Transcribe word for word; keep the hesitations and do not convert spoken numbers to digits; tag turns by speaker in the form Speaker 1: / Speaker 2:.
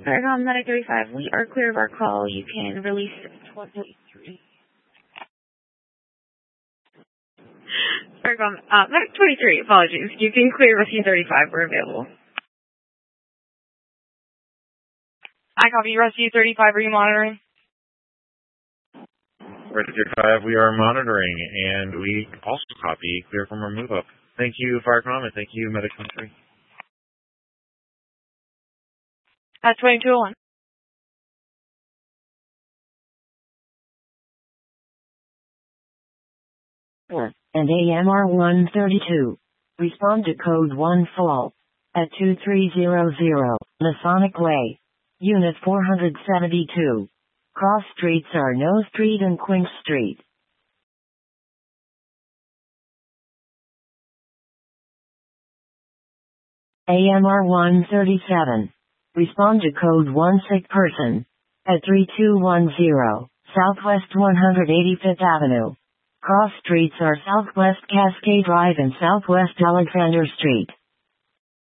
Speaker 1: Paragon Medic thirty-five, we are clear of our call. You can release twenty-three. Paragon, uh, Medic twenty-three, apologies. You can clear Rescue thirty-five, we're available.
Speaker 2: I copy Rescue thirty-five, are you monitoring?
Speaker 3: Rescue thirty-five, we are monitoring, and we also copy clear from our move up. Thank you, Firecom, and thank you, Medic twenty-three.
Speaker 2: At twenty-two oh one.
Speaker 4: And A M R one thirty-two. Respond to code one fall. At two three zero zero, Masonic Way. Unit four seventy-two. Cross streets are No Street and Quince Street. A M R one thirty-seven. Respond to code one sick person. At three two one zero, Southwest one hundred eighty-fifth Avenue. Cross streets are Southwest Cascade Drive and Southwest Alexander Street.